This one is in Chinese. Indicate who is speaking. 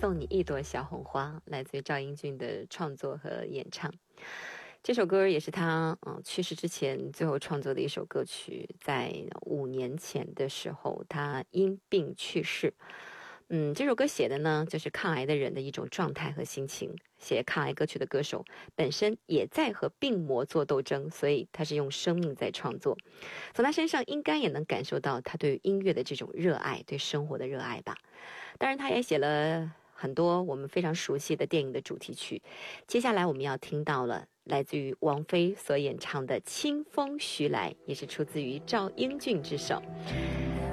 Speaker 1: 送你一朵小红花，来自于赵英俊的创作和演唱。这首歌也是他去世之前最后创作的一首歌曲，在5年前的时候他因病去世。这首歌写的呢，就是抗癌的人的一种状态和心情。写抗癌歌曲的歌手本身也在和病魔做斗争，所以他是用生命在创作。从他身上应该也能感受到他对音乐的这种热爱，对生活的热爱吧。当然他也写了很多我们非常熟悉的电影的主题曲。接下来我们要听到了来自于王菲所演唱的《清风徐来》，也是出自于赵英俊之手。